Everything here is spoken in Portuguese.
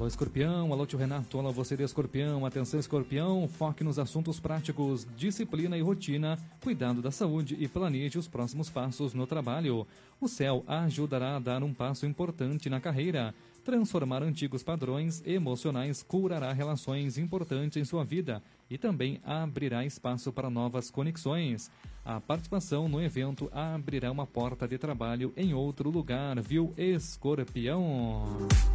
Alô, Escorpião. Alô, tio Renato. Alô, você de Escorpião. Atenção, Escorpião. Foque nos assuntos práticos, disciplina e rotina, cuidado da saúde e planeje os próximos passos no trabalho. O céu ajudará a dar um passo importante na carreira. Transformar antigos padrões emocionais curará relações importantes em sua vida e também abrirá espaço para novas conexões. A participação no evento abrirá uma porta de trabalho em outro lugar, viu, Escorpião?